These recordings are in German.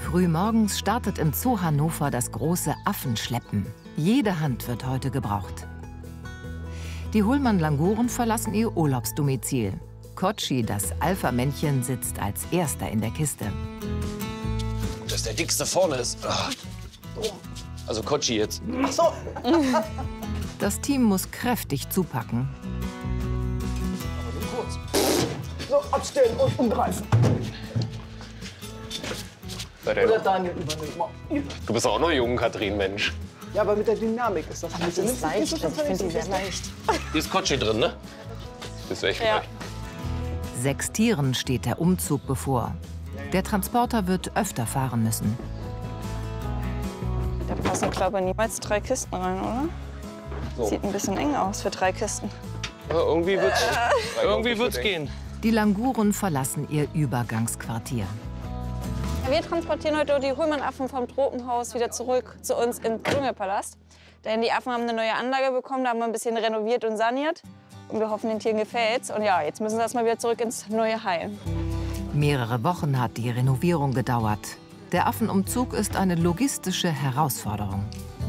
Frühmorgens startet im Zoo Hannover das große Affenschleppen. Jede Hand wird heute gebraucht. Die Hullmann-Languren verlassen ihr Urlaubsdomizil. Kotschi, das Alpha-Männchen, sitzt als erster in der Kiste. Dass der Dickste vorne ist. Also Kotschi jetzt. Ach so. Das Team muss kräftig zupacken. Aber nur kurz. So, abstellen und umgreifen. Oder Daniel übernehmen. Du bist auch noch jung, Katrin, Mensch. Ja, aber mit der Dynamik ist das ein bisschen leicht. Ich finde die sehr leicht. Hier ist Kotschi drin, ne? Bist du echt Ja. 6 Tieren steht der Umzug bevor. Der Transporter wird öfter fahren müssen. Da passen, glaube ich, niemals 3 Kisten rein, oder? So. Sieht ein bisschen eng aus für 3 Kisten. Ja, irgendwie wird's gehen. Die Languren verlassen ihr Übergangsquartier. Wir transportieren heute die Hullmann-Affen vom Tropenhaus wieder zurück zu uns im Dschungelpalast. Denn die Affen haben eine neue Anlage bekommen, da haben wir ein bisschen renoviert und saniert. Und wir hoffen, den Tieren gefällt's. Und ja, jetzt müssen sie erst mal wieder zurück ins neue Heim. Mehrere Wochen hat die Renovierung gedauert. Der Affenumzug ist eine logistische Herausforderung.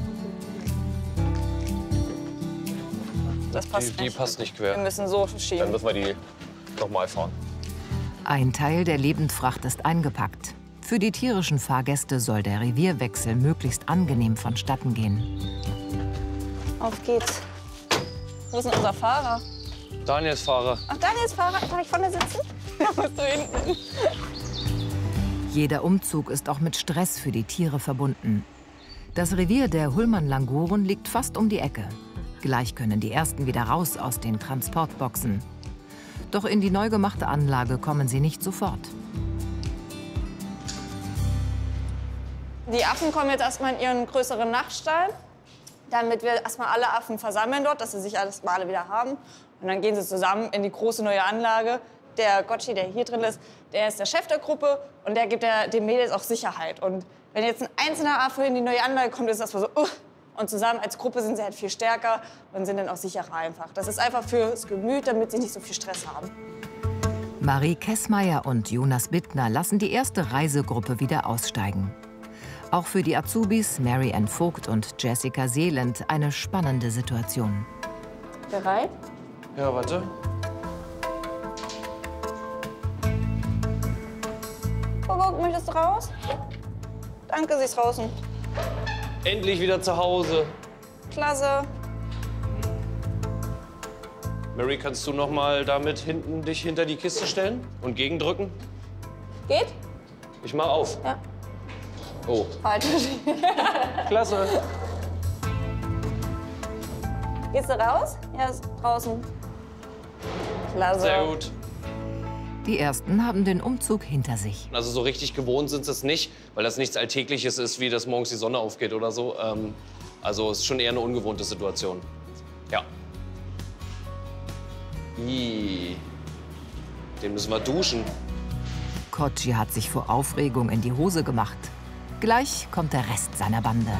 Das passt Die nicht. passt nicht Wir quer. müssen so Dann schieben. müssen wir die nochmal fahren. Ein Teil der Lebendfracht ist eingepackt. Für die tierischen Fahrgäste soll der Revierwechsel möglichst angenehm vonstatten gehen. Auf geht's. Wo ist denn unser Fahrer? Daniels Fahrer. Ach, Daniels Fahrer. Darf ich vorne sitzen? Da musst du hinten. Jeder Umzug ist auch mit Stress für die Tiere verbunden. Das Revier der Hullmann-Languren liegt fast um die Ecke. Gleich können die ersten wieder raus aus den Transportboxen. Doch in die neu gemachte Anlage kommen sie nicht sofort. Die Affen kommen jetzt erstmal in ihren größeren Nachtstall, damit wir erstmal alle Affen versammeln dort, dass sie sich alles mal alle wieder haben. Und dann gehen sie zusammen in die große neue Anlage. Der Kotschi, der hier drin ist, der ist der Chef der Gruppe und der gibt den Mädels auch Sicherheit. Und wenn jetzt ein einzelner Affe in die neue Anlage kommt, ist das so, und zusammen als Gruppe sind sie halt viel stärker und sind dann auch sicherer einfach. Das ist einfach fürs Gemüt, damit sie nicht so viel Stress haben. Marie Kessmeier und Jonas Bittner lassen die erste Reisegruppe wieder aussteigen. Auch für die Azubis Mary Ann Vogt und Jessica Seeland eine spannende Situation. Bereit? Ja, warte. Kuckuck, möchtest du raus? Danke, sie ist draußen. Endlich wieder zu Hause. Klasse. Mary, kannst du noch mal damit hinten dich hinter die Kiste stellen und gegendrücken? Geht? Ich mach auf. Ja. Oh, Weiter. klasse. Gehst du raus? Ja, ist draußen. Klasse. Sehr gut. Die ersten haben den Umzug hinter sich. Also so richtig gewohnt sind sie es nicht, weil das nichts Alltägliches ist, wie dass morgens die Sonne aufgeht oder so. Also es ist schon eher eine ungewohnte Situation. Ja. Ih. Den müssen wir duschen. Kotschi hat sich vor Aufregung in die Hose gemacht. Gleich kommt der Rest seiner Bande.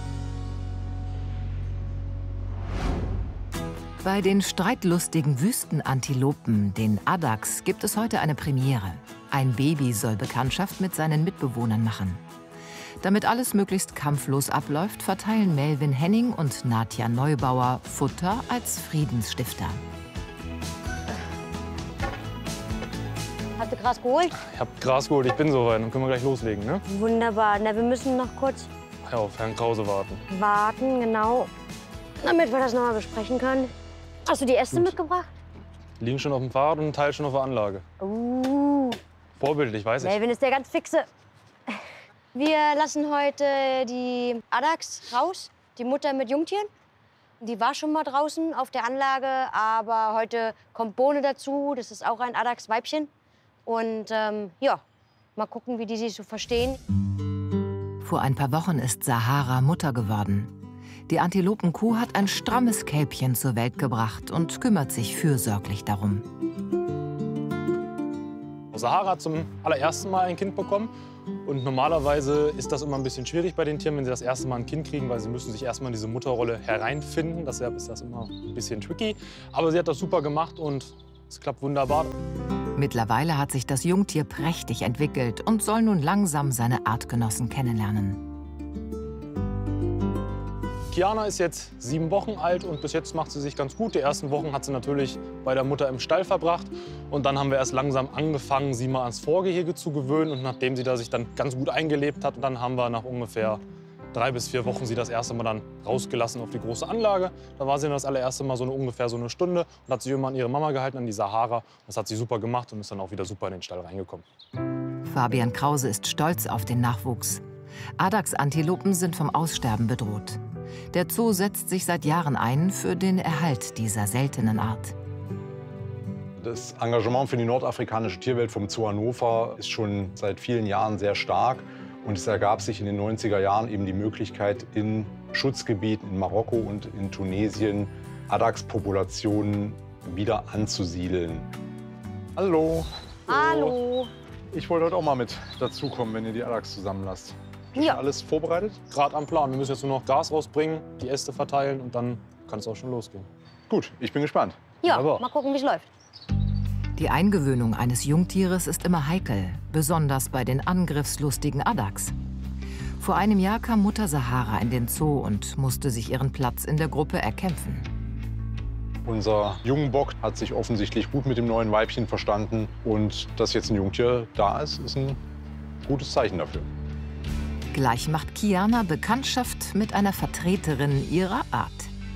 Bei den streitlustigen Wüstenantilopen, den Addax, gibt es heute eine Premiere. Ein Baby soll Bekanntschaft mit seinen Mitbewohnern machen. Damit alles möglichst kampflos abläuft, verteilen Melvin Henning und Nadja Neubauer Futter als Friedensstifter. Hast du Gras geholt? Ich hab Gras geholt, ich bin soweit. Dann können wir gleich loslegen, ne? Wunderbar. Na, wir müssen noch kurz Ja, auf Herrn Krause warten. warten, genau, damit wir das noch mal besprechen können. Hast du die Äste mitgebracht? Liegen schon auf dem Fahrrad und ein Teil schon auf der Anlage. Vorbildlich, weiß ich. Melvin ist der ganz Fixe. Wir lassen heute die Addax raus, die Mutter mit Jungtieren. Die war schon mal draußen auf der Anlage, aber heute kommt Bohne dazu. Das ist auch ein Addax-Weibchen. Und ja, mal gucken, wie die sich so verstehen. Vor ein paar Wochen ist Sahara Mutter geworden. Die Antilopenkuh hat ein strammes Kälbchen zur Welt gebracht und kümmert sich fürsorglich darum. Sahara hat zum allerersten Mal ein Kind bekommen. Und normalerweise ist das immer ein bisschen schwierig bei den Tieren, wenn sie das erste Mal ein Kind kriegen, weil sie müssen sich erstmal in diese Mutterrolle hereinfinden. Deshalb ist das immer ein bisschen tricky. Aber sie hat das super gemacht und es klappt wunderbar. Mittlerweile hat sich das Jungtier prächtig entwickelt und soll nun langsam seine Artgenossen kennenlernen. Kiana ist jetzt 7 Wochen alt und bis jetzt macht sie sich ganz gut. Die ersten Wochen hat sie natürlich bei der Mutter im Stall verbracht. Und dann haben wir erst langsam angefangen, sie mal ans Vorgehege zu gewöhnen. Und nachdem sie da sich dann ganz gut eingelebt hat, dann haben wir nach ungefähr 3 bis 4 Wochen sie das erste Mal dann rausgelassen auf die große Anlage. Da war sie dann das allererste Mal ungefähr so eine Stunde und hat sich immer an ihre Mama gehalten, an die Sahara. Das hat sie super gemacht und ist dann auch wieder super in den Stall reingekommen. Fabian Krause ist stolz auf den Nachwuchs. Adagsantilopen sind vom Aussterben bedroht. Der Zoo setzt sich seit Jahren ein für den Erhalt dieser seltenen Art. Das Engagement für die nordafrikanische Tierwelt vom Zoo Hannover ist schon seit vielen Jahren sehr stark. Und es ergab sich in den 90er Jahren eben die Möglichkeit, in Schutzgebieten in Marokko und in Tunesien Adagspopulationen wieder anzusiedeln. Hallo. Hallo. Ich wollte heute auch mal mit dazukommen, wenn ihr die Adags zusammenlasst. Ja. Alles vorbereitet? Gerade am Plan. Wir müssen jetzt nur noch Gas rausbringen, die Äste verteilen und dann kann es auch schon losgehen. Gut, ich bin gespannt. Ja, Wunderbar. mal gucken, wie es läuft. Die Eingewöhnung eines Jungtieres ist immer heikel, besonders bei den angriffslustigen Adags. Vor einem Jahr kam Mutter Sahara in den Zoo und musste sich ihren Platz in der Gruppe erkämpfen. Unser Jungbock hat sich offensichtlich gut mit dem neuen Weibchen verstanden. Und dass jetzt ein Jungtier da ist, ist ein gutes Zeichen dafür. Gleich macht Kiana Bekanntschaft mit einer Vertreterin ihrer Art.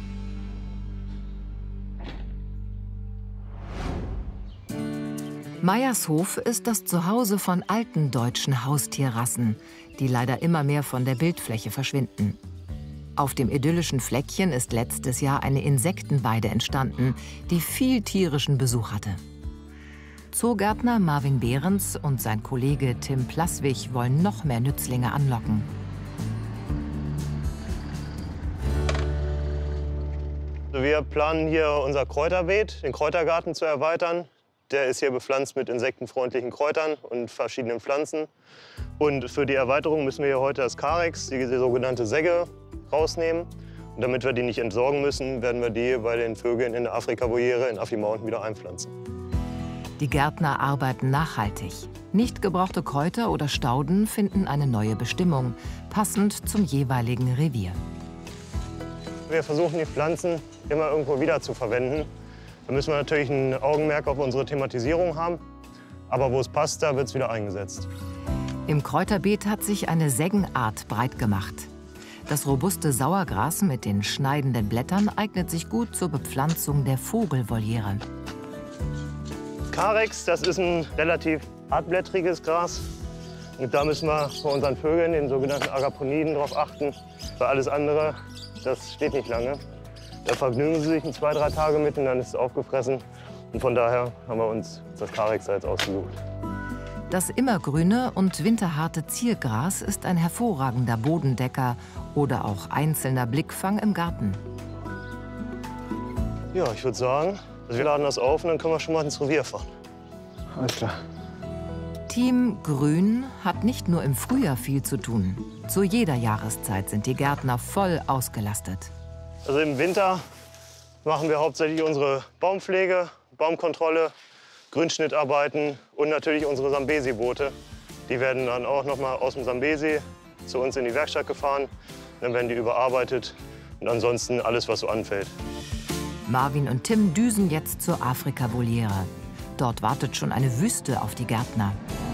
Meiershof ist das Zuhause von alten deutschen Haustierrassen, die leider immer mehr von der Bildfläche verschwinden. Auf dem idyllischen Fleckchen ist letztes Jahr eine Insektenweide entstanden, die viel tierischen Besuch hatte. Zoogärtner Marvin Behrens und sein Kollege Tim Plaswig wollen noch mehr Nützlinge anlocken. Wir planen hier unser Kräuterbeet, den Kräutergarten zu erweitern. Der ist hier bepflanzt mit insektenfreundlichen Kräutern und verschiedenen Pflanzen. Und für die Erweiterung müssen wir hier heute das Carex, die sogenannte Segge, rausnehmen. Und damit wir die nicht entsorgen müssen, werden wir die bei den Vögeln in der Afrika-Voliere in Affi Mountain wieder einpflanzen. Die Gärtner arbeiten nachhaltig. Nicht gebrauchte Kräuter oder Stauden finden eine neue Bestimmung, passend zum jeweiligen Revier. Wir versuchen, die Pflanzen immer irgendwo wieder zu verwenden. Da müssen wir natürlich ein Augenmerk auf unsere Thematisierung haben. Aber wo es passt, da wird es wieder eingesetzt. Im Kräuterbeet hat sich eine Seggenart breit gemacht. Das robuste Sauergras mit den schneidenden Blättern eignet sich gut zur Bepflanzung der Vogelvoliere. Carex, das ist ein relativ hartblättriges Gras. Und da müssen wir bei unseren Vögeln, den sogenannten Agaponiden, darauf achten. Weil alles andere, das steht nicht lange. Da vergnügen sie sich 2-3 Tage mit und dann ist es aufgefressen. Und von daher haben wir uns das Carex jetzt ausgesucht. Das immergrüne und winterharte Ziergras ist ein hervorragender Bodendecker oder auch einzelner Blickfang im Garten. Ja, ich würde sagen, wir laden das auf und dann können wir schon mal ins Revier fahren. Alles klar. Team Grün hat nicht nur im Frühjahr viel zu tun. Zu jeder Jahreszeit sind die Gärtner voll ausgelastet. Also im Winter machen wir hauptsächlich unsere Baumpflege, Baumkontrolle, Grünschnittarbeiten und natürlich unsere Sambesi-Boote. Die werden dann auch noch mal aus dem Sambesi zu uns in die Werkstatt gefahren. Dann werden die überarbeitet und ansonsten alles, was so anfällt. Marvin und Tim düsen jetzt zur Afrika-Voliere. Dort wartet schon eine Wüste auf die Gärtner.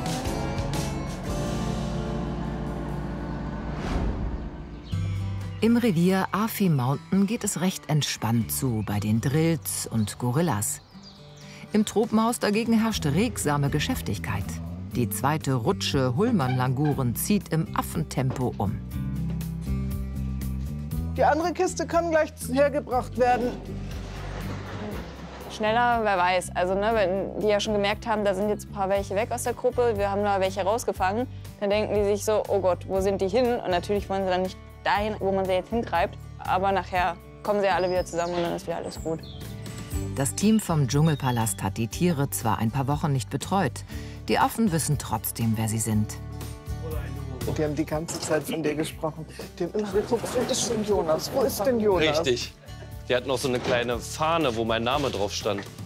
Im Revier Affi Mountain geht es recht entspannt zu bei den Drills und Gorillas. Im Tropenhaus dagegen herrscht regsame Geschäftigkeit. Die zweite Rutsche Hullmann-Languren zieht im Affentempo um. Die andere Kiste kann gleich hergebracht werden. Schneller, wer weiß. Also, ne, wenn die ja schon gemerkt haben, da sind jetzt ein paar welche weg aus der Gruppe, wir haben da welche rausgefangen, dann denken die sich so, oh Gott, wo sind die hin? Und natürlich wollen sie dann nicht dahin, wo man sie jetzt hintreibt. Aber nachher kommen sie ja alle wieder zusammen und dann ist wieder alles gut. Das Team vom Dschungelpalast hat die Tiere zwar ein paar Wochen nicht betreut, die Affen wissen trotzdem, wer sie sind. Die haben die ganze Zeit von dir gesprochen. Die haben immer geguckt, wo ist denn Jonas? Wo ist denn Jonas? Richtig. Die hatten noch so eine kleine Fahne, wo mein Name drauf stand.